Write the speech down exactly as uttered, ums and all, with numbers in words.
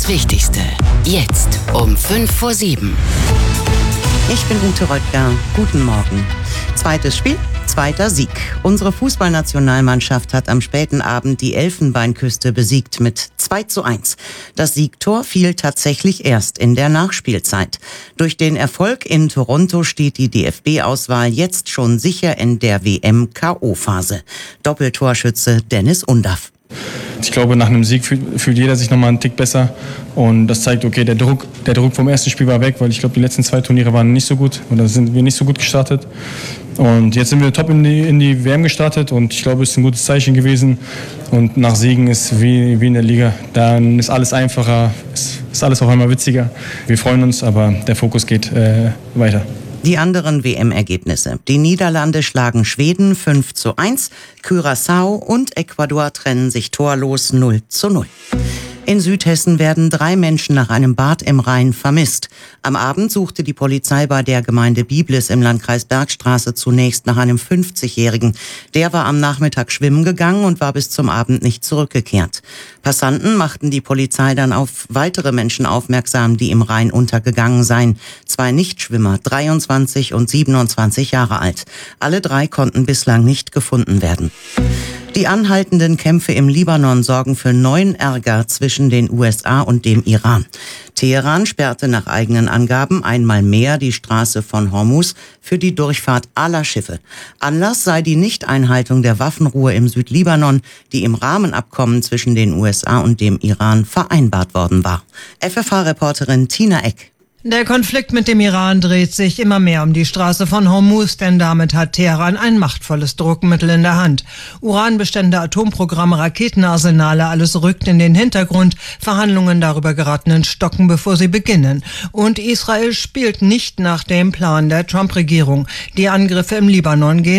Das Wichtigste, jetzt um fünf vor sieben. Ich bin Ute Röttger. Guten Morgen. Zweites Spiel, zweiter Sieg. Unsere Fußballnationalmannschaft hat am späten Abend die Elfenbeinküste besiegt mit zwei zu eins. Das Siegtor fiel tatsächlich erst in der Nachspielzeit. Durch den Erfolg in Toronto steht die D F B-Auswahl jetzt schon sicher in der W M-K O-Phase. Doppeltorschütze Dennis Undaff. Ich glaube, nach einem Sieg fühlt, fühlt jeder sich nochmal einen Tick besser und das zeigt, okay, der Druck, der Druck vom ersten Spiel war weg, weil ich glaube, die letzten zwei Turniere waren nicht so gut oder sind wir nicht so gut gestartet und jetzt sind wir top in die, in die W M gestartet und ich glaube, es ist ein gutes Zeichen gewesen und nach Siegen ist wie, wie in der Liga, dann ist alles einfacher, ist, ist alles auf einmal witziger. Wir freuen uns, aber der Fokus geht äh, weiter. Die anderen W M-Ergebnisse. Die Niederlande schlagen Schweden fünf zu eins, Curaçao und Ecuador trennen sich torlos null zu null. In Südhessen werden drei Menschen nach einem Bad im Rhein vermisst. Am Abend suchte die Polizei bei der Gemeinde Biblis im Landkreis Bergstraße zunächst nach einem fünfzigjährigen. Der war am Nachmittag schwimmen gegangen und war bis zum Abend nicht zurückgekehrt. Passanten machten die Polizei dann auf weitere Menschen aufmerksam, die im Rhein untergegangen seien. Zwei Nichtschwimmer, dreiundzwanzig und siebenundzwanzig Jahre alt. Alle drei konnten bislang nicht gefunden werden. Die anhaltenden Kämpfe im Libanon sorgen für neuen Ärger zwischen den U S A und dem Iran. Teheran sperrte nach eigenen Angaben einmal mehr die Straße von Hormuz für die Durchfahrt aller Schiffe. Anlass sei die Nichteinhaltung der Waffenruhe im Südlibanon, die im Rahmenabkommen zwischen den U S A und dem Iran vereinbart worden war. F F H-Reporterin Tina Eck. Der Konflikt mit dem Iran dreht sich immer mehr um die Straße von Hormuz, denn damit hat Teheran ein machtvolles Druckmittel in der Hand. Uranbestände, Atomprogramme, Raketenarsenale, alles rückt in den Hintergrund. Verhandlungen darüber geraten in Stocken, bevor sie beginnen. Und Israel spielt nicht nach dem Plan der Trump-Regierung. Die Angriffe im Libanon gehen